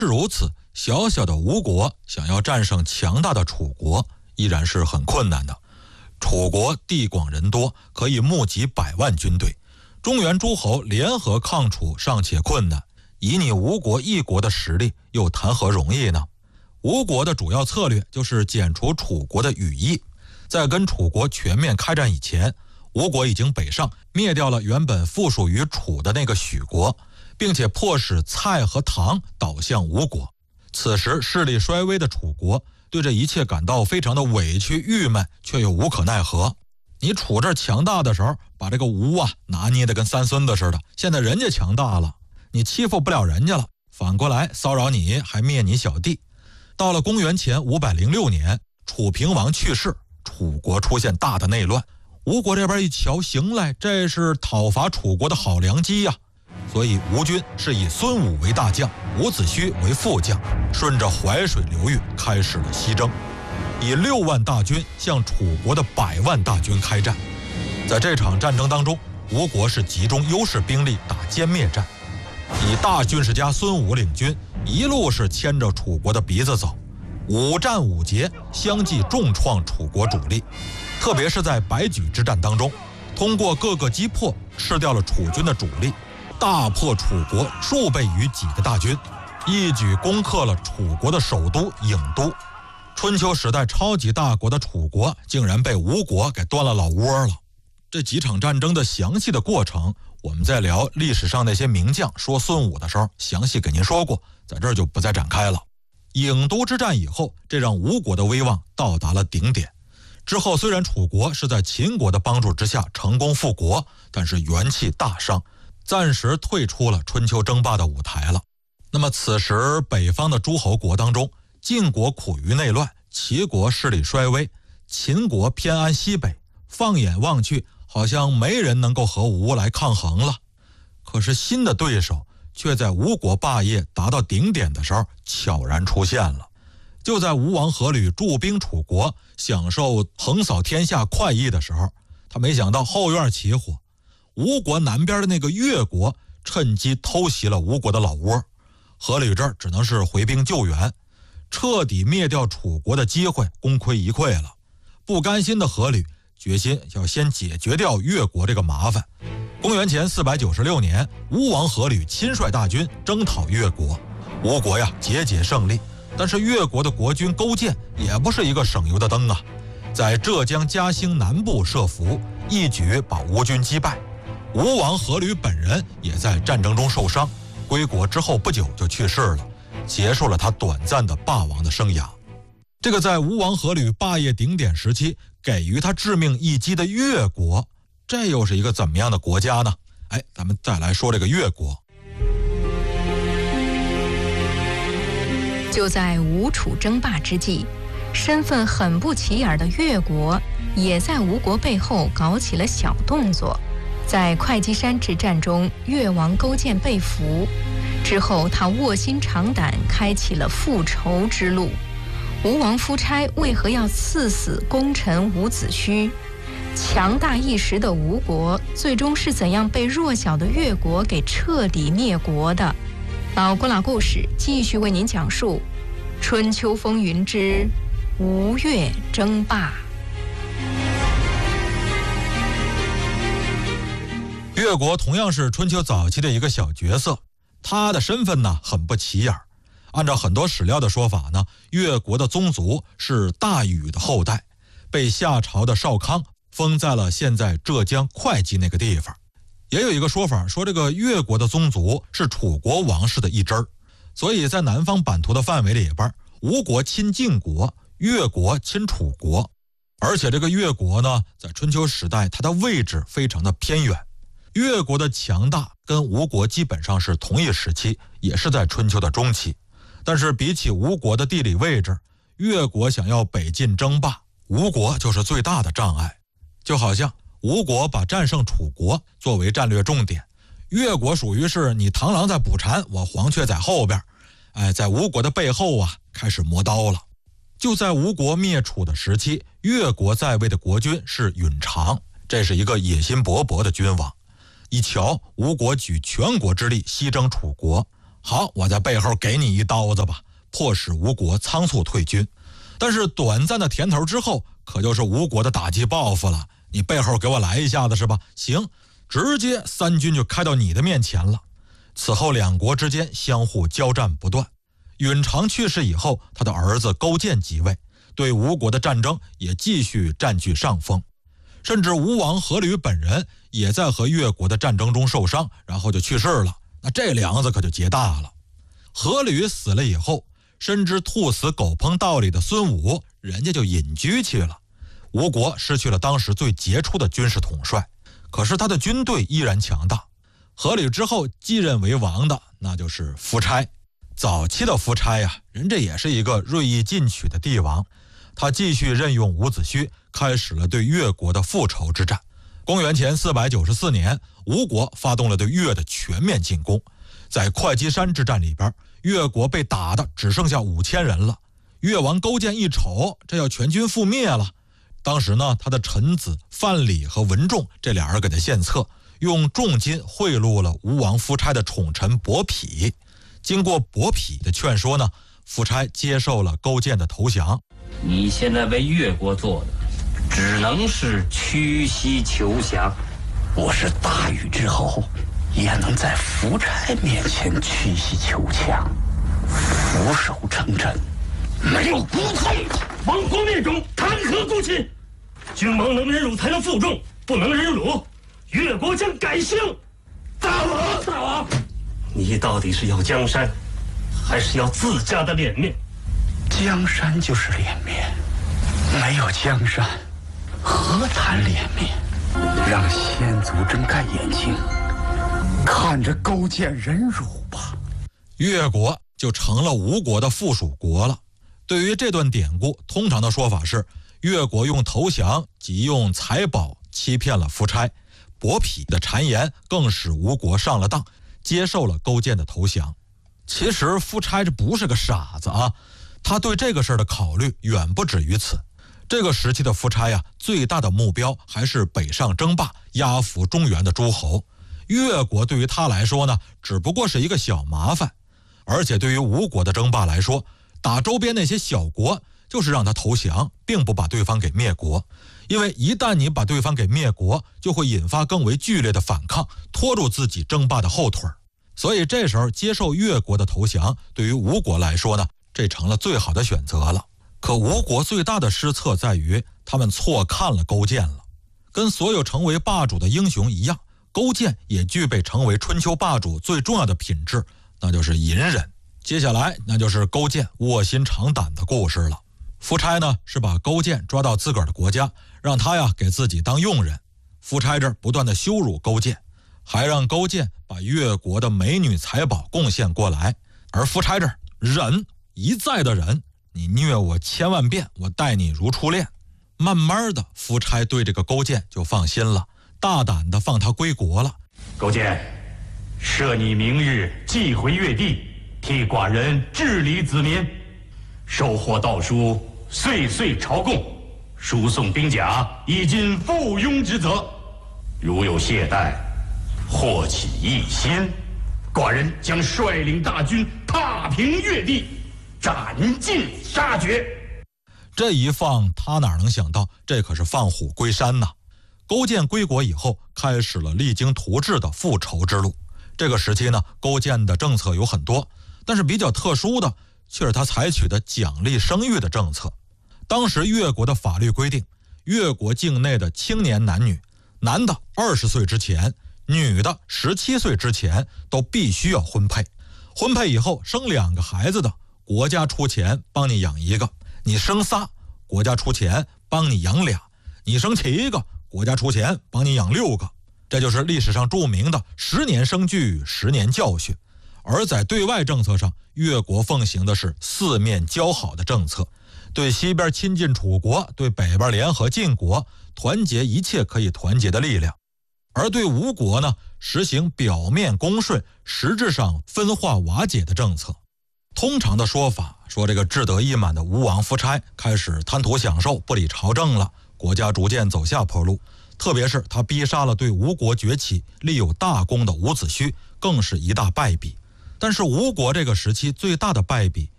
如此，小小的吴国想要战胜强大的楚国，依然是很困难的。楚国地广人多，可以募集100万军队，中原诸侯联合抗楚尚且困难，以你吴国一国的实力，又谈何容易呢？吴国的主要策略就是剪除楚国的羽翼。在跟楚国全面开战以前，吴国已经北上，灭掉了原本附属于楚的那个许国，并且迫使蔡和唐倒向吴国。此时势力衰微的楚国对这一切感到非常的委屈郁闷，却又无可奈何。你楚这强大的时候，把这个吴拿捏得跟三孙子似的，现在人家强大了，你欺负不了人家了，反过来骚扰你，还灭你小弟。到了公元前506年，楚平王去世，楚国出现大的内乱。吴国这边一瞧，行嘞，这是讨伐楚国的好良机呀，所以吴军是以孙武为大将，伍子胥为副将，顺着淮水流域开始了西征，以6万大军向楚国的100万大军开战。在这场战争当中，吴国是集中优势兵力打歼灭战，以大军事家孙武领军，一路是牵着楚国的鼻子走，5战5捷，相继重创楚国主力。特别是在白举之战当中，通过各个击破，吃掉了楚军的主力，大破楚国数倍于己的大军，一举攻克了楚国的首都郢都。春秋时代超级大国的楚国，竟然被吴国给端了老窝了。这几场战争的详细的过程，我们在聊历史上那些名将说孙武的时候，详细给您说过，在这儿就不再展开了。郢都之战以后，这让吴国的威望到达了顶点。之后虽然楚国是在秦国的帮助之下成功复国，但是元气大伤，暂时退出了春秋争霸的舞台了。那么此时北方的诸侯国当中，晋国苦于内乱，齐国势力衰微，秦国偏安西北，放眼望去，好像没人能够和吴来抗衡了。可是新的对手却在吴国霸业达到顶点的时候悄然出现了。就在吴王阖闾驻兵楚国，享受横扫天下快意的时候，他没想到后院起火，吴国南边的那个越国趁机偷袭了吴国的老窝，阖闾这儿只能是回兵救援，彻底灭掉楚国的机会功亏一篑了。不甘心的阖闾决心要先解决掉越国这个麻烦。公元前496年，吴王阖闾亲率大军征讨越国，吴国节节胜利。但是越国的国君勾践也不是一个省油的灯啊，在浙江嘉兴南部设伏，一举把吴军击败。吴王阖闾本人也在战争中受伤，归国之后不久就去世了，结束了他短暂的霸王的生涯。这个在吴王阖闾霸业顶点时期给予他致命一击的越国，这又是一个怎么样的国家呢？咱们再来说这个越国。 就在吴楚争霸之际，身份很不起眼的越国也在吴国背后搞起了小动作。在会稽山之战中，越王勾践被俘之后，他卧薪尝胆，开启了复仇之路。吴王夫差为何要赐死功臣伍子胥？强大一时的吴国最终是怎样被弱小的越国给彻底灭国的？老古老故事继续为您讲述春秋风云之吴越争霸。 越国同样是春秋早期的一个小角色，他的身份呢很不起眼。按照很多史料的说法呢，越国的宗族是大禹的后代，被夏朝的少康封在了现在浙江会稽那个地方。也有一个说法说，这个越国的宗族是楚国王室的一支儿，所以在南方版图的范围里边，吴国亲晋国，越国亲楚国。而且这个越国呢，在春秋时代它的位置非常的偏远，越国的强大跟吴国基本上是同一时期，也是在春秋的中期。但是比起吴国的地理位置，越国想要北进争霸，吴国就是最大的障碍。就好像吴国把战胜楚国作为战略重点，越国属于是你螳螂在捕蝉，我黄雀在后边，在吴国的背后开始磨刀了。就在吴国灭楚的时期，越国在位的国君是允常，这是一个野心勃勃的君王。一瞧吴国举全国之力西征楚国， 好，我在背后给你一刀子吧，迫使吴国仓促退军。但是短暂的甜头之后，可就是吴国的打击报复了。你背后给我来一下子是吧？行，直接三军就开到你的面前了。此后两国之间相互交战不断。允常去世以后，他的儿子勾践即位，对吴国的战争也继续占据上风。甚至吴王阖闾本人也在和越国的战争中受伤，然后就去世了。那这梁子可就结大了。阖闾死了以后，深知兔死狗烹道理的孙武，人家就隐居去了。吴国失去了当时最杰出的军事统帅，可是他的军队依然强大。阖闾之后继任为王的，那就是夫差。早期的夫差呀，人这也是一个锐意进取的帝王。他继续任用伍子胥，开始了对越国的复仇之战。公元前494年，吴国发动了对越的全面进攻。在会稽山之战里边，越国被打的只剩下5000人了。越王勾践一瞅，这要全军覆灭了。当时呢，他的臣子范蠡和文仲这俩人给他献策，用重金贿赂了吴王夫差的宠臣伯嚭。经过伯嚭的劝说呢，夫差接受了勾践的投降。 你现在为越国做的，只能是屈膝求降。 我是大禹之后，也能在夫差面前屈膝求降，俯首称臣，没有骨头。 亡国灭种，谈何骨气？君王能忍辱才能负重，不能忍辱，越国将改姓。大王，你到底是要江山，还是要自家的脸面？ 江山就是脸面，没有江山，何谈脸面？让先祖睁开眼睛，看着勾践忍辱吧。 越国就成了吴国的附属国了。对于这段典故，通常的说法是，越国用投降即用财宝欺骗了夫差，伯嚭的谗言更使吴国上了当，接受了勾践的投降。其实夫差这不是个傻子啊，他对这个事儿的考虑远不止于此。这个时期的夫差呀，最大的目标还是北上争霸，压服中原的诸侯。越国对于他来说呢，只不过是一个小麻烦。而且对于吴国的争霸来说，打周边那些小国就是让他投降，并不把对方给灭国。因为一旦你把对方给灭国，就会引发更为剧烈的反抗，拖住自己争霸的后腿。所以这时候接受越国的投降，对于吴国来说呢，这成了最好的选择了。可吴国最大的失策在于，他们错看了勾践了。跟所有成为霸主的英雄一样，勾践也具备成为春秋霸主最重要的品质，那就是隐忍。接下来那就是勾践卧薪尝胆的故事了。夫差呢是把勾践抓到自个儿的国家，让他呀给自己当佣人。夫差这儿不断的羞辱勾践，还让勾践把越国的美女财宝贡献过来。而夫差这儿忍，一再的忍，你虐我1000万遍，我待你如初恋。慢慢的，夫差对这个勾践就放心了，大胆的放他归国了。 勾践，赦你明日寄回越地，替寡人治理子民，收获稻书，岁岁朝贡，输送兵甲，以尽附庸之责。如有懈怠，或起异心，寡人将率领大军踏平越地，斩尽杀绝。 这一放，他哪能想到这可是放虎归山呐。勾践归国以后，开始了励精图治的复仇之路。这个时期呢，勾践的政策有很多，但是比较特殊的却是他采取的奖励生育的政策。当时越国的法律规定，越国境内的青年男女，男的20岁之前，女的17岁之前都必须要婚配。婚配以后生2个孩子的，国家出钱帮你养1个；你生仨，国家出钱帮你养2；你生7个，国家出钱帮你养6个。这就是历史上著名的10年生育10年教训。而在对外政策上，越国奉行的是4面交好的政策，对西边亲近楚国，对北边联合晋国，团结一切可以团结的力量。而对吴国呢，实行表面恭顺，实质上分化瓦解的政策。通常的说法说，这个志得意满的吴王夫差开始贪图享受，不理朝政了，国家逐渐走下坡路。特别是他逼杀了对吴国崛起立有大功的伍子胥，更是一大败笔。 但是吴国这个时期最大的败笔